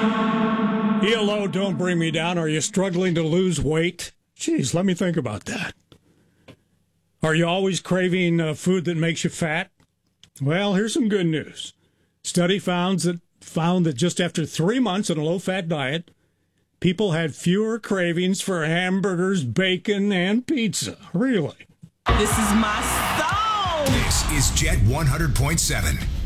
ELO, don't bring me down. Are you struggling to lose weight? Geez, let me think about that. Are you always craving food that makes you fat? Well, here's some good news. Study found that just after 3 months on a low-fat diet, people had fewer cravings for hamburgers, bacon, and pizza. Really? This is my song. This is Jet 100.7.